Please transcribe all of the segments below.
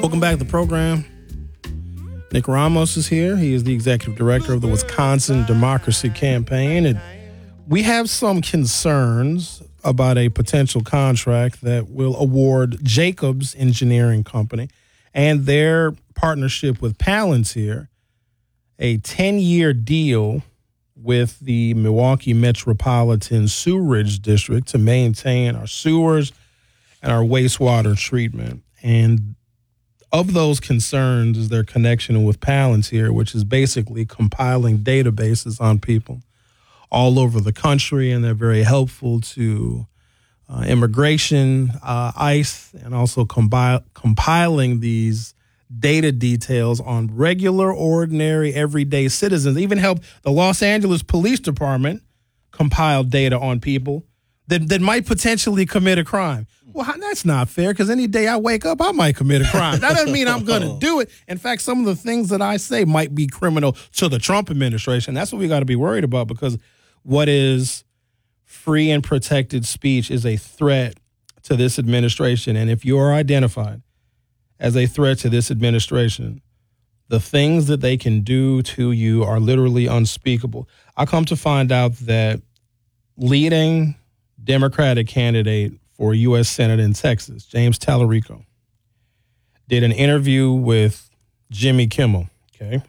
Welcome back to the program. Nick Ramos is here. He is the executive director of the Wisconsin Democracy Campaign. And we have some concerns about a potential contract that will award Jacobs Engineering Company and their partnership with Palantir a 10-year deal with the Milwaukee Metropolitan Sewerage District to maintain our sewers and our wastewater treatment. And of those concerns is their connection with Palantir, which is basically compiling databases on people all over the country, and they're very helpful to immigration, ICE, and also compiling these data details on regular, ordinary, everyday citizens. Even help the Los Angeles Police Department compile data on people that might potentially commit a crime. Well, that's not fair, because any day I wake up, I might commit a crime. That doesn't mean I'm going to do it. In fact, some of the things that I say might be criminal to the Trump administration. That's what we got to be worried about, because what is free and protected speech is a threat to this administration. And if you are identified as a threat to this administration, the things that they can do to you are literally unspeakable. I come to find out that leading Democratic candidate for U.S. Senate in Texas, James Tallarico, did an interview with Jimmy Kimmel, okay?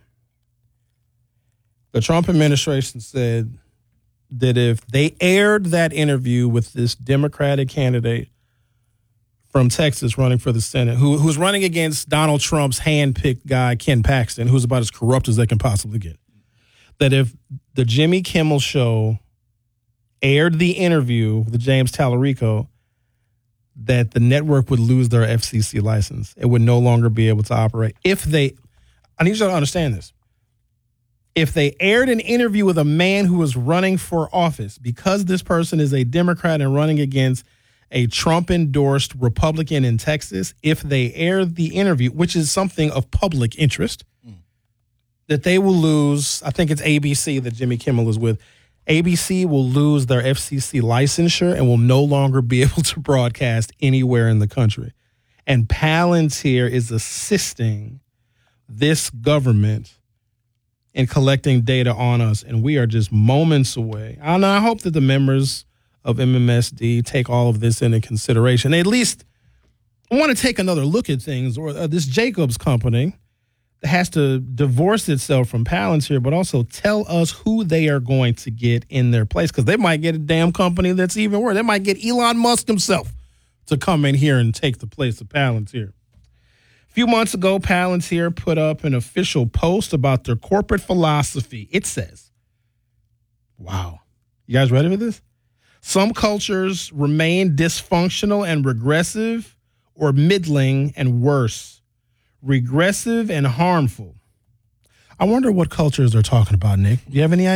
The Trump administration said that if they aired that interview with this Democratic candidate from Texas running for the Senate, who's running against Donald Trump's hand-picked guy, Ken Paxton, who's about as corrupt as they can possibly get, that if the Jimmy Kimmel Show aired the interview with James Tallarico, that the network would lose their FCC license. It would no longer be able to operate. I need you to understand this. If they aired an interview with a man who was running for office, because this person is a Democrat and running against a Trump-endorsed Republican in Texas, if they aired the interview, which is something of public interest, that they will lose, I think it's ABC that Jimmy Kimmel is with, ABC will lose their FCC licensure and will no longer be able to broadcast anywhere in the country. And Palantir is assisting this government in collecting data on us, and we are just moments away. And I hope that the members of MMSD take all of this into consideration. They at least want to take another look at things, or this Jacobs company has to divorce itself from Palantir, but also tell us who they are going to get in their place, because they might get a damn company that's even worse. They might get Elon Musk himself to come in here and take the place of Palantir. A few months ago, Palantir put up an official post about their corporate philosophy. It says, wow, you guys ready for this? Some cultures remain dysfunctional and regressive, or middling and worse. Regressive and harmful. I wonder what cultures they're talking about, Nick. Do you have any idea?